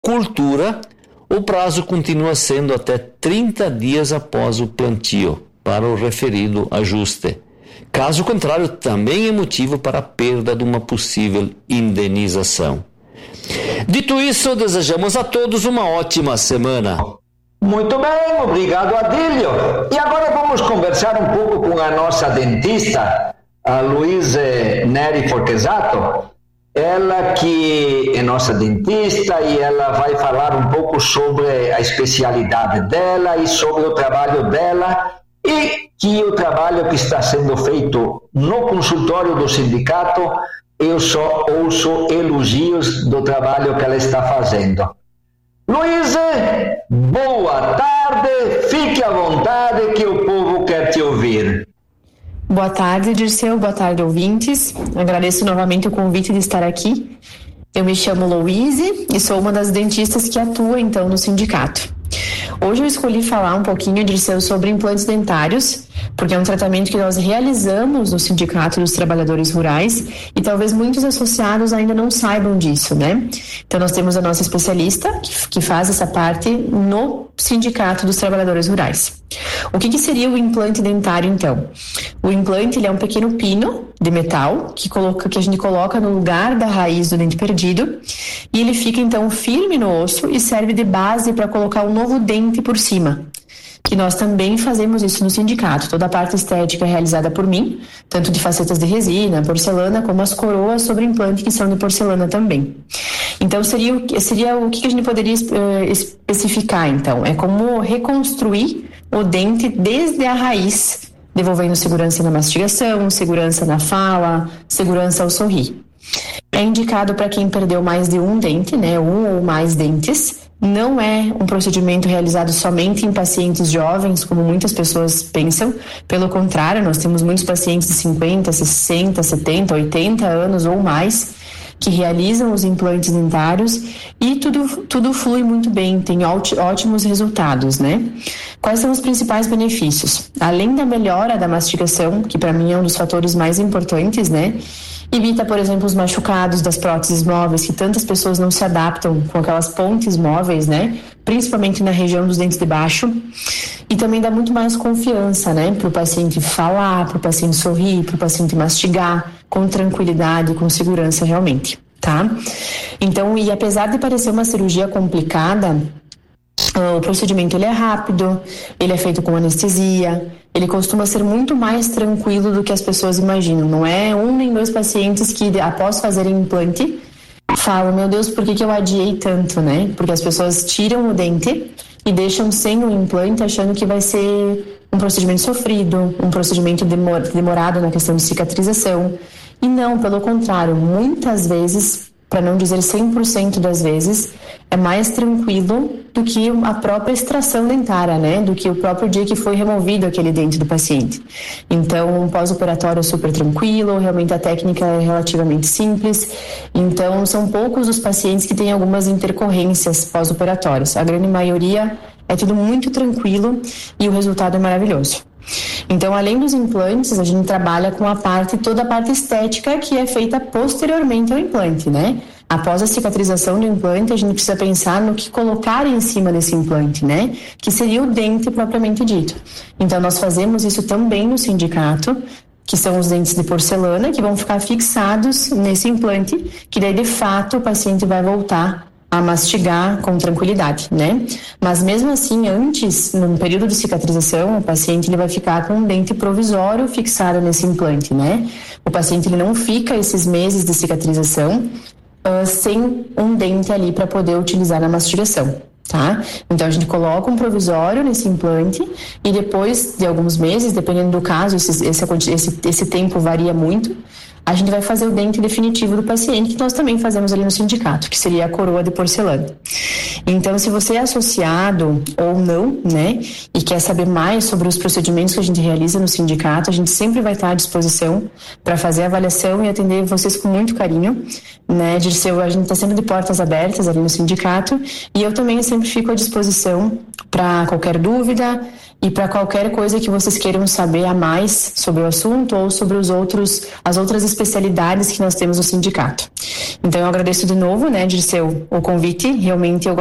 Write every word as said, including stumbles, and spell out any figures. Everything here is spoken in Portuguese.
cultura, o prazo continua sendo até trinta dias após o plantio para o referido ajuste. Caso contrário, também é motivo para a perda de uma possível indenização. Dito isso, desejamos a todos uma ótima semana. Muito bem, obrigado, Adílio. E agora vamos conversar um pouco com a nossa dentista, a Luísa Neri Fortesato. Ela que é nossa dentista e ela vai falar um pouco sobre a especialidade dela e sobre o trabalho dela e que o trabalho que está sendo feito no consultório do sindicato, eu só ouço elogios do trabalho que ela está fazendo. Luísa, boa tarde, fique à vontade que o povo quer te ouvir. Boa tarde, Dirceu, boa tarde, ouvintes. Agradeço novamente o convite de estar aqui. Eu me chamo Louise e sou uma das dentistas que atua, então, no sindicato. Hoje eu escolhi falar um pouquinho, Dirceu, sobre implantes dentários, porque é um tratamento que nós realizamos no Sindicato dos Trabalhadores Rurais e talvez muitos associados ainda não saibam disso, né? Então nós temos a nossa especialista que, que faz essa parte no Sindicato dos Trabalhadores Rurais. O que, que seria o implante dentário, então? O implante, ele é um pequeno pino de metal que, coloca, que a gente coloca no lugar da raiz do dente perdido e ele fica, então, firme no osso e serve de base para colocar um novo dente por cima. Que nós também fazemos isso no sindicato. Toda a parte estética é realizada por mim, tanto de facetas de resina, porcelana, como as coroas sobre implante que são de porcelana também. Então, seria, seria o que a gente poderia uh, especificar, então? É como reconstruir o dente desde a raiz, devolvendo segurança na mastigação, segurança na fala, segurança ao sorrir. É indicado para quem perdeu mais de um dente, né, um ou mais dentes. Não é um procedimento realizado somente em pacientes jovens, como muitas pessoas pensam. Pelo contrário, nós temos muitos pacientes de cinquenta, sessenta, setenta, oitenta anos ou mais que realizam os implantes dentários e tudo, tudo flui muito bem, tem ótimos resultados, né? Quais são os principais benefícios? Além da melhora da mastigação, que para mim é um dos fatores mais importantes, né? Evita, por exemplo, os machucados das próteses móveis, que tantas pessoas não se adaptam com aquelas pontes móveis, né? Principalmente na região dos dentes de baixo. E também dá muito mais confiança, né? Para o paciente falar, para o paciente sorrir, para o paciente mastigar com tranquilidade, com segurança realmente, tá? Então, e apesar de parecer uma cirurgia complicada, o procedimento ele é rápido, ele é feito com anestesia, ele costuma ser muito mais tranquilo do que as pessoas imaginam. Não é um nem dois pacientes que, após fazerem implante, falam, meu Deus, por que, que eu adiei tanto, né? Porque as pessoas tiram o dente e deixam sem o implante, achando que vai ser um procedimento sofrido, um procedimento demor- demorado na questão de cicatrização. E não, pelo contrário, muitas vezes, para não dizer cem por cento das vezes, é mais tranquilo do que a própria extração dentária, né? Do que o próprio dia que foi removido aquele dente do paciente. Então, um pós-operatório é super tranquilo, realmente a técnica é relativamente simples. Então, são poucos os pacientes que têm algumas intercorrências pós-operatórias. A grande maioria é tudo muito tranquilo e o resultado é maravilhoso. Então, além dos implantes, a gente trabalha com a parte, toda a parte estética que é feita posteriormente ao implante, né? Após a cicatrização do implante, a gente precisa pensar no que colocar em cima desse implante, né? Que seria o dente propriamente dito. Então, nós fazemos isso também no sindicato, que são os dentes de porcelana, que vão ficar fixados nesse implante, que daí, de fato, o paciente vai voltar a mastigar com tranquilidade, né? Mas mesmo assim, antes, no período de cicatrização, o paciente ele vai ficar com um dente provisório fixado nesse implante, né? O paciente ele não fica esses meses de cicatrização uh, sem um dente ali para poder utilizar na mastigação, tá? Então a gente coloca um provisório nesse implante e depois de alguns meses, dependendo do caso, esse, esse, esse, esse tempo varia muito, a gente vai fazer o dente definitivo do paciente, que nós também fazemos ali no sindicato, que seria a coroa de porcelana. Então, se você é associado ou não, né, e quer saber mais sobre os procedimentos que a gente realiza no sindicato, a gente sempre vai estar à disposição para fazer a avaliação e atender vocês com muito carinho, né, Dirceu, a gente está sempre de portas abertas ali no sindicato, e eu também sempre fico à disposição para qualquer dúvida, e para qualquer coisa que vocês queiram saber a mais sobre o assunto ou sobre os outros, as outras especialidades que nós temos no sindicato. Então eu agradeço de novo, né, Dirceu, o convite. Realmente eu